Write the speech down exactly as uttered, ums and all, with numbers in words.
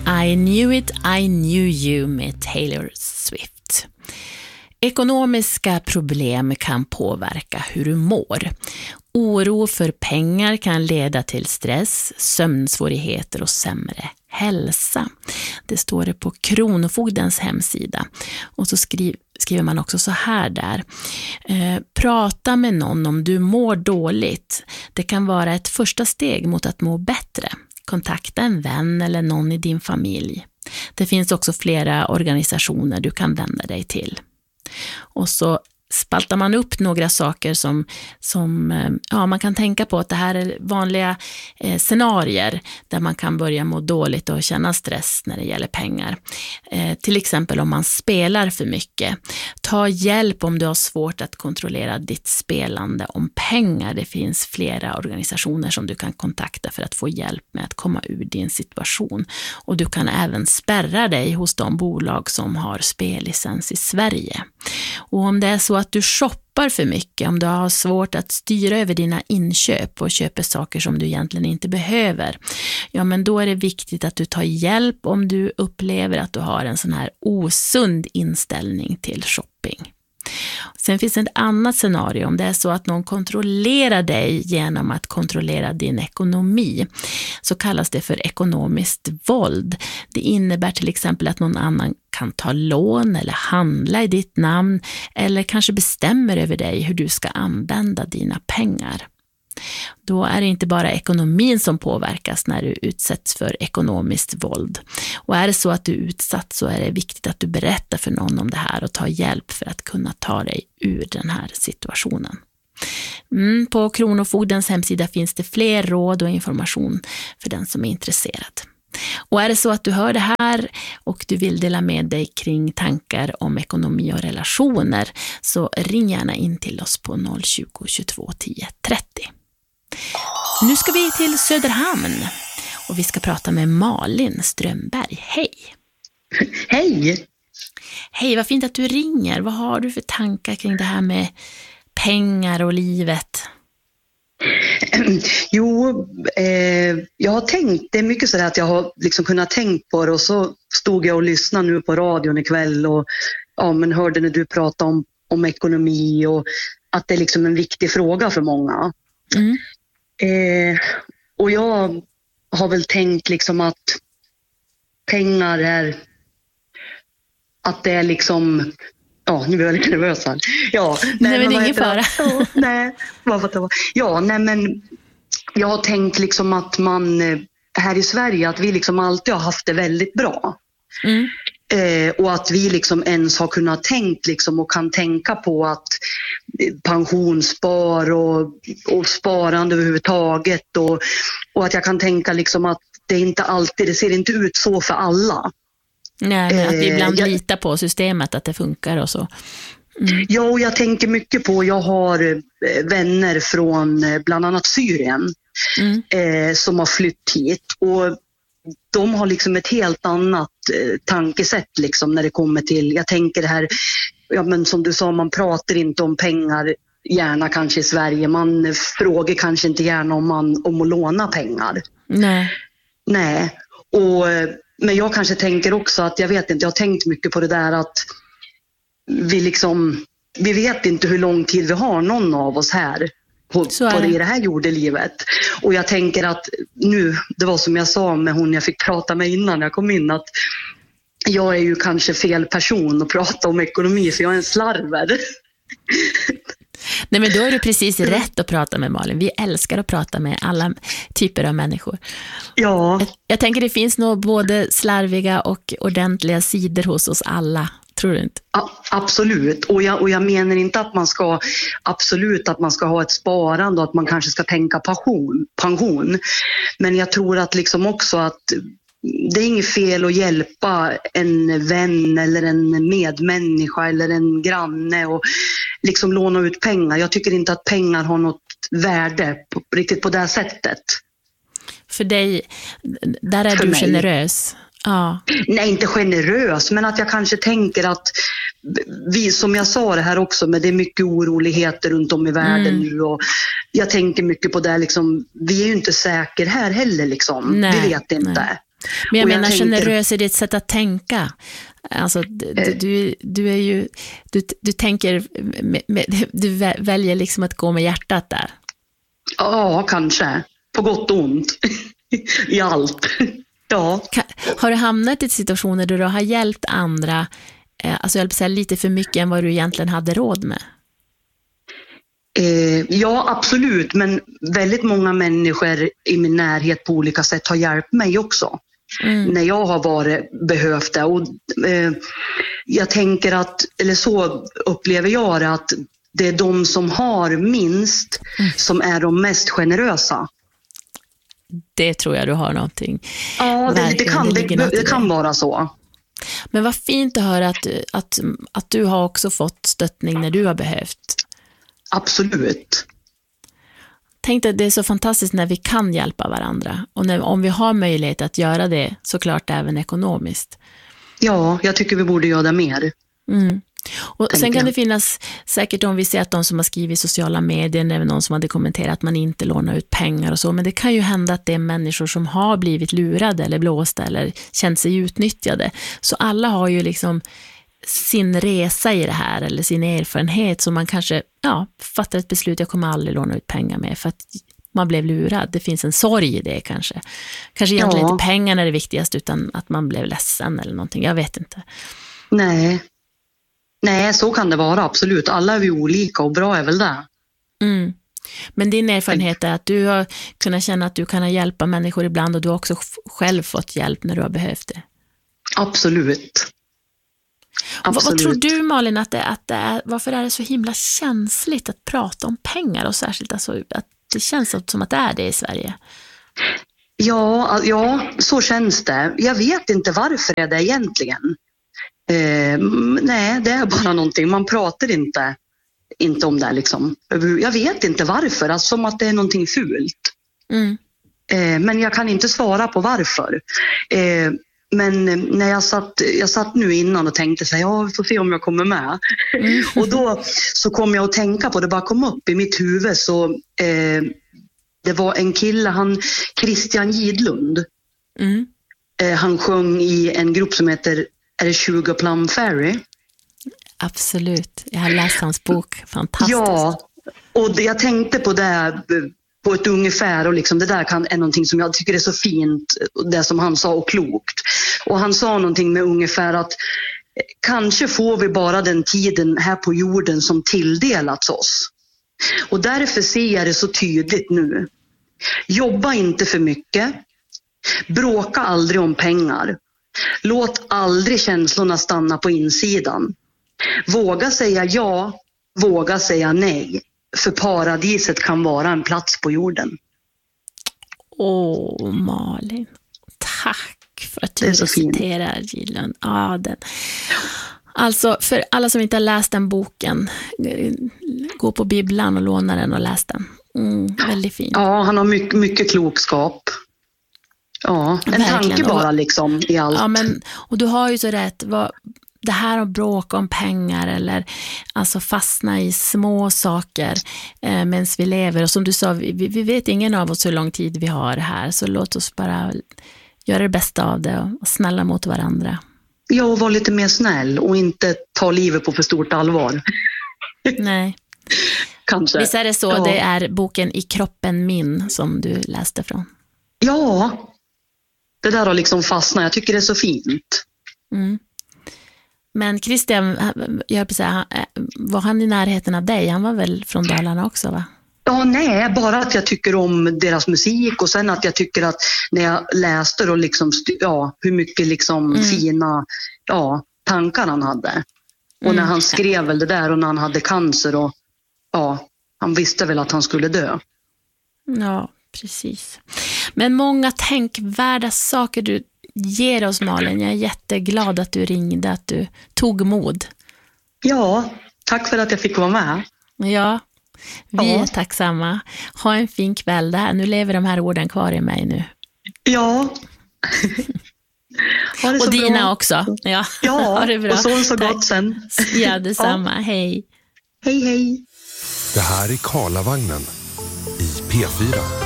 I knew it, I knew you med Taylor Swift. Ekonomiska problem kan påverka hur du mår. Oro för pengar kan leda till stress, sömnsvårigheter och sämre hälsa. Det står det på Kronofogdens hemsida. Och så skriver, skriver man också så här där. Eh, prata med någon om du mår dåligt. Det kan vara ett första steg mot att må bättre. Kontakta en vän eller någon i din familj. Det finns också flera organisationer du kan vända dig till. Och så spaltar man upp några saker som, som ja, man kan tänka på att det här är vanliga eh, scenarier där man kan börja må dåligt och känna stress när det gäller pengar. Eh, till exempel om man spelar för mycket. Ta hjälp om du har svårt att kontrollera ditt spelande om pengar. Det finns flera organisationer som du kan kontakta för att få hjälp med att komma ur din situation. Och du kan även spärra dig hos de bolag som har spellicens i Sverige. Och om det är så att du shoppar för mycket, om du har svårt att styra över dina inköp och köper saker som du egentligen inte behöver, ja men då är det viktigt att du tar hjälp om du upplever att du har en sån här osund inställning till shopping. Sen finns ett annat scenario om det är så att någon kontrollerar dig genom att kontrollera din ekonomi. Så kallas det för ekonomiskt våld. Det innebär till exempel att någon annan kan ta lån eller handla i ditt namn eller kanske bestämmer över dig hur du ska använda dina pengar. Då är det inte bara ekonomin som påverkas när du utsätts för ekonomiskt våld. Och är det så att du är utsatt så är det viktigt att du berättar för någon om det här och tar hjälp för att kunna ta dig ur den här situationen. Mm, på Kronofogdens hemsida finns det fler råd och information för den som är intresserad. Och är det så att du hör det här och du vill dela med dig kring tankar om ekonomi och relationer så ring gärna in till oss på noll tjugo, tjugotvå, tio, trettio. Nu ska vi till Söderhamn och vi ska prata med Malin Strömberg. Hej! Hej! Hej, vad fint att du ringer. Vad har du för tankar kring det här med pengar och livet? Jo, eh, jag har tänkt, det är mycket så att jag har liksom kunnat tänkt på det och så stod jag och lyssnade nu på radion ikväll och ja, men hörde när du pratade om, om ekonomi och att det är liksom en viktig fråga för många. Mm. Eh, och jag har väl tänkt liksom att pengar är att det är liksom ja, nu blir jag lite nervös här. Ja, nej, nej men men ingen fara. Ja, nej, vad för att det var. Ja, nej men jag har tänkt liksom att man här i Sverige att vi liksom alltid har haft det väldigt bra. Mm. Eh, och att vi liksom ens har kunnat tänkt liksom och kan tänka på att pensionsspar och, och sparande överhuvudtaget och, och att jag kan tänka liksom att det inte alltid, det ser inte ut så för alla. Nej, men att vi ibland eh, litar på systemet att det funkar och så. Mm. Ja, och jag tänker mycket på, jag har vänner från bland annat Syrien mm. eh, som har flytt hit och de har liksom ett helt annat eh, tankesätt liksom när det kommer till, jag tänker det här, ja men som du sa, man pratar inte om pengar gärna kanske i Sverige, man frågar kanske inte gärna om man om att låna pengar. Nej. Nej, och men jag kanske tänker också att, jag vet inte, jag har tänkt mycket på det där att vi liksom, vi vet inte hur lång tid vi har någon av oss här på, på det, i det här jordelivet. Och jag tänker att nu, det var som jag sa med hon jag fick prata med innan jag kom in, att jag är ju kanske fel person att prata om ekonomi för jag är en slarver. Nej, men då är det precis rätt att prata med Malin. Vi älskar att prata med alla typer av människor. Ja. Jag, jag tänker det finns nog både slarviga och ordentliga sidor hos oss alla. Tror du inte? A- absolut. Och jag, och jag menar inte att man ska absolut att man ska ha ett sparande och att man kanske ska tänka pension. pension. Men jag tror att liksom också att det är inget fel att hjälpa en vän eller en medmänniska eller en granne och liksom låna ut pengar. Jag tycker inte att pengar har något värde på, riktigt på det sättet. För dig, där är För du mig. generös. Ja. Nej, inte generös, men att jag kanske tänker att vi, som jag sa det här också, men det är mycket oroligheter runt om i världen mm. nu och jag tänker mycket på det liksom, vi är ju inte säkra här heller liksom, nej, vi vet inte. Nej. Men jag Och menar jag tänker- generös i ditt sätt att tänka. Alltså, du, du, du är ju, du, du tänker, med, med, du väljer liksom att gå med hjärtat där. Ja, kanske. På gott och ont. I allt. Ja. Har du hamnat i situationer där du har hjälpt andra, alltså jag vill säga lite för mycket än vad du egentligen hade råd med? Eh, ja, absolut. Men väldigt många människor i min närhet på olika sätt har hjälpt mig också. Mm. När jag har varit behövt det. Och, eh, jag tänker att, eller så upplever jag det, att det är de som har minst mm. som är de mest generösa. Det tror jag du har någonting. Ja, det, det, kan, det, det, det kan vara så. Men vad fint att höra att, att, att du har också fått stöttning när du har behövt. Absolut. Tänk att det är så fantastiskt när vi kan hjälpa varandra. Och när, om vi har möjlighet att göra det, såklart även ekonomiskt. Ja, jag tycker vi borde göra det mer. Mm. Och sen kan det finnas, säkert om vi ser att de som har skrivit i sociala medier, även någon som hade kommenterat att man inte lånar ut pengar och så, men det kan ju hända att det är människor som har blivit lurade eller blåsta eller känt sig utnyttjade. Så alla har ju liksom sin resa i det här eller sin erfarenhet, som man kanske ja, fattar ett beslut, jag kommer aldrig låna ut pengar med för att man blev lurad. Det finns en sorg i det kanske. Kanske egentligen ja. inte pengarna är det viktigaste, utan att man blev ledsen eller någonting, jag vet inte. Nej. Nej, så kan det vara, absolut. Alla är vi olika och bra är väl det. Mm. Men din erfarenhet är att du har kunnat känna att du kan hjälpa människor ibland, och du har också själv fått hjälp när du har behövt det. Absolut. Absolut. Vad, vad tror du, Malin, att det, att det är, varför är det så himla känsligt att prata om pengar, och särskilt alltså, att det känns som att det är det i Sverige? Ja, ja, så känns det. Jag vet inte varför är det egentligen. Eh, nej, det är bara någonting. Man pratar inte, inte om det liksom. Jag vet inte varför, alltså, som att det är någonting fult. Mm. Eh, men jag kan inte svara på varför. Eh, men när jag satt, jag satt nu innan och tänkte så här, ja, vi får se om jag kommer med. Mm. Och då så kom jag att tänka på det, bara kom upp i mitt huvud, så eh, det var en kille, han Christian Gidlund. Mm. Eh, han sjöng i en grupp som heter Är det Sugar Plum Fairy? Absolut. Jag har läst hans bok. Fantastiskt. Ja, och det, jag tänkte på det på ett ungefär, och liksom det där kan, är någonting som jag tycker är så fint, det som han sa, och klokt. Och han sa någonting med ungefär att kanske får vi bara den tiden här på jorden som tilldelats oss. Och därför ser jag det så tydligt nu. Jobba inte för mycket. Bråka aldrig om pengar. Låt aldrig känslorna stanna på insidan. Våga säga ja, våga säga nej. För paradiset kan vara en plats på jorden. Åh, Malin. Tack för att du citerar Gillen. Ja, den. Alltså, för alla som inte har läst den boken, gå på bibblan och låna den och läs den. Mm, väldigt fint. Ja, han har mycket, mycket klokskap. Ja, en verkligen. Tanke bara liksom i allt. Ja, men, och du har ju så rätt. Vad, det här att bråka om pengar eller alltså fastna i små saker eh, medan vi lever. Och som du sa, vi, vi vet ingen av oss hur lång tid vi har här. Så låt oss bara göra det bästa av det och, och snälla mot varandra. Ja, och vara lite mer snäll och inte ta livet på för stort allvar. Nej. Kanske. Visst är det så, ja. Det är boken I kroppen min som du läste från. Ja, det där har liksom fastnat. Jag tycker det är så fint. Mm. Men Christian, jag säga, var han i närheten av dig? Han var väl från Dalarna också, va? Ja, nej, bara att jag tycker om deras musik, och sen att jag tycker att när jag läste och liksom, ja, hur mycket liksom mm. fina ja, tankar han hade. Och mm. när han skrev väl det där, och när han hade cancer, och ja, han visste väl att han skulle dö. Ja, precis. Men många tänkvärda saker du ger oss, Malin. Jag är jätteglad att du ringde, att du tog mod. Ja, tack för att jag fick vara med. Ja, vi ja. är tacksamma. Ha en fin kväll där. Nu lever de här orden kvar i mig nu. Ja. Ha det så och bra. Dina också. Ja, ja ha det bra. Och så så gott sen. Ja, detsamma. Ja. Hej. Hej, hej. Det här är Karlavagnen i P fyra.